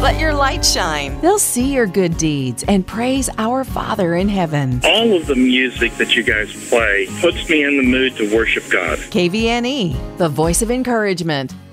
Let your light shine. They'll see your good deeds and praise our Father in heaven. All of the music that you guys play puts me in the mood to worship God. KVNE, the voice of encouragement.